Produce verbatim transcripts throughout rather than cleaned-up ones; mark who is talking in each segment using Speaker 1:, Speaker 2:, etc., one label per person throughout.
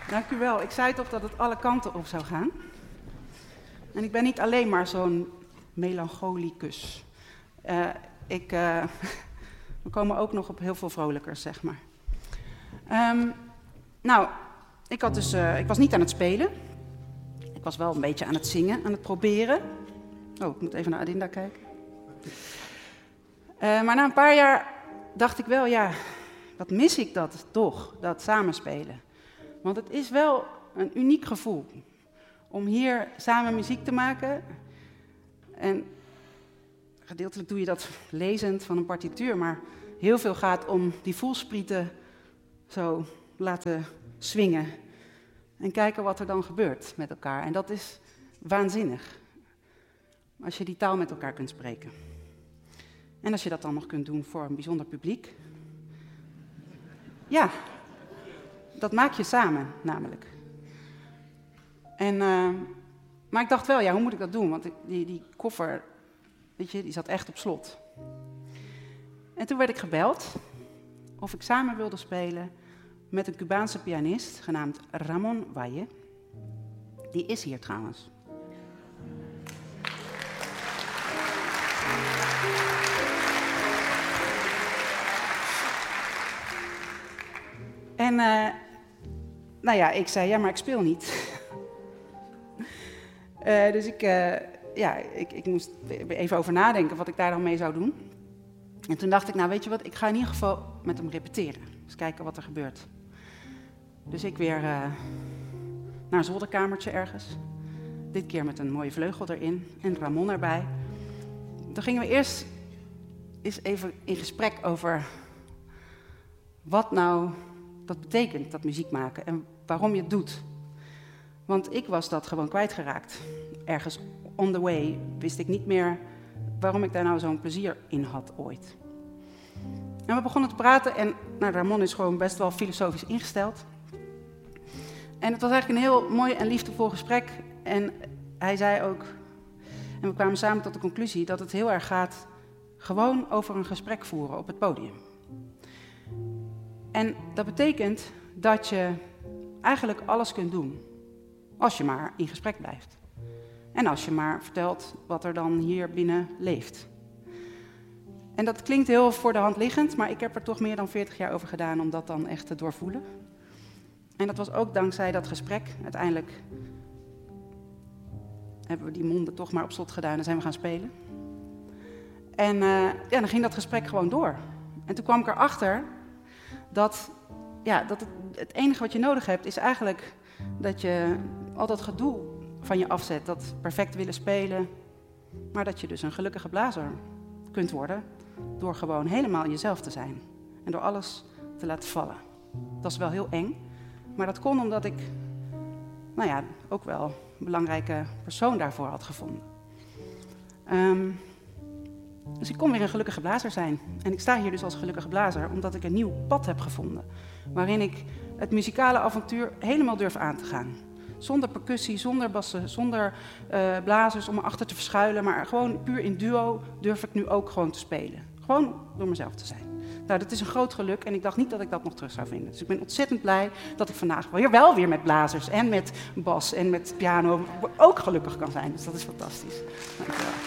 Speaker 1: Dank u wel. Ik zei toch dat het alle kanten op zou gaan. En ik ben niet alleen maar zo'n melancholicus. Uh, ik, uh, we komen ook nog op heel veel vrolijkers, zeg maar. Um, nou, ik, had dus, uh, ik was niet aan het spelen. Ik was wel een beetje aan het zingen, aan het proberen. Oh, ik moet even naar Adinda kijken. Uh, maar na een paar jaar dacht ik wel, ja, wat mis ik dat toch, dat samenspelen. Want het is wel een uniek gevoel om hier samen muziek te maken. En gedeeltelijk doe je dat lezend van een partituur, maar heel veel gaat om die voelsprieten zo laten swingen. En kijken wat er dan gebeurt met elkaar. En dat is waanzinnig. Als je die taal met elkaar kunt spreken. En als je dat dan nog kunt doen voor een bijzonder publiek. Ja, dat maak je samen namelijk. En, uh, maar ik dacht wel, ja, hoe moet ik dat doen? Want die, die koffer, weet je, die zat echt op slot. En toen werd ik gebeld of ik samen wilde spelen met een Cubaanse pianist genaamd Ramón Valle. Die is hier trouwens. En uh, nou ja, ik zei, ja, maar ik speel niet. uh, dus ik, uh, ja, ik, ik moest even over nadenken wat ik daar dan mee zou doen. En toen dacht ik, nou weet je wat, ik ga in ieder geval met hem repeteren. Dus kijken wat er gebeurt. Dus ik weer uh, naar een zolderkamertje ergens. Dit keer met een mooie vleugel erin en Ramon erbij. Toen gingen we eerst eens even in gesprek over wat nou dat betekent, dat muziek maken, en waarom je het doet. Want ik was dat gewoon kwijtgeraakt. Ergens on the way wist ik niet meer waarom ik daar nou zo'n plezier in had ooit. En we begonnen te praten en nou, Ramon is gewoon best wel filosofisch ingesteld. En het was eigenlijk een heel mooi en liefdevol gesprek. En hij zei ook, en we kwamen samen tot de conclusie, dat het heel erg gaat gewoon over een gesprek voeren op het podium. En dat betekent dat je eigenlijk alles kunt doen, als je maar in gesprek blijft. En als je maar vertelt wat er dan hier binnen leeft. En dat klinkt heel voor de hand liggend, maar ik heb er toch meer dan veertig jaar over gedaan om dat dan echt te doorvoelen. En dat was ook dankzij dat gesprek. Uiteindelijk hebben we die monden toch maar op slot gedaan en zijn we gaan spelen. En uh, ja, dan ging dat gesprek gewoon door. En toen kwam ik erachter dat, ja, dat het, het enige wat je nodig hebt is eigenlijk dat je al dat gedoe van je afzet, dat perfect willen spelen, maar dat je dus een gelukkige blazer kunt worden door gewoon helemaal jezelf te zijn en door alles te laten vallen. Dat is wel heel eng, maar dat kon omdat ik, nou ja, ook wel een belangrijke persoon daarvoor had gevonden. Um, dus ik kon weer een gelukkige blazer zijn. En ik sta hier dus als gelukkige blazer omdat ik een nieuw pad heb gevonden, waarin ik het muzikale avontuur helemaal durf aan te gaan. Zonder percussie, zonder bassen, zonder uh, blazers om erachter te verschuilen, maar gewoon puur in duo durf ik nu ook gewoon te spelen. Gewoon door mezelf te zijn. Nou, dat is een groot geluk en ik dacht niet dat ik dat nog terug zou vinden. Dus ik ben ontzettend blij dat ik vandaag weer wel weer met blazers en met bas en met piano ook gelukkig kan zijn. Dus dat is fantastisch. Dank je wel.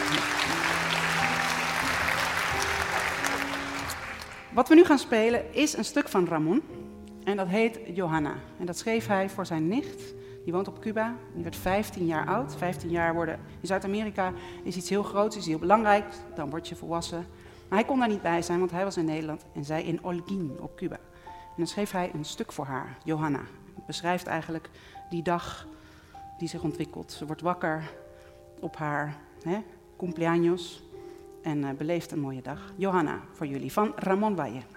Speaker 1: Wat we nu gaan spelen is een stuk van Ramon. En dat heet Johanna. En dat schreef hij voor zijn nicht. Die woont op Cuba. Die werd vijftien jaar oud. vijftien jaar worden in Zuid-Amerika is iets heel groots, is heel belangrijk. Dan word je volwassen. Maar hij kon daar niet bij zijn, want hij was in Nederland en zij in Holguín op Cuba. En dan schreef hij een stuk voor haar, Johanna. Het beschrijft eigenlijk die dag die zich ontwikkelt. Ze wordt wakker op haar hè, cumpleaños en uh, beleeft een mooie dag. Johanna, voor jullie, van Ramón Valle.